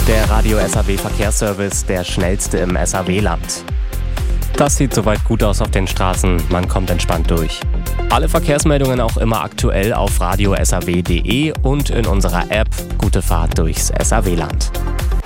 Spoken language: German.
Der Radio SAW Verkehrsservice, der schnellste im SAW-Land. Das sieht soweit gut aus auf den Straßen, man kommt entspannt durch. Alle Verkehrsmeldungen auch immer aktuell auf radiosaw.de und in unserer App. Gute Fahrt durchs SAW-Land.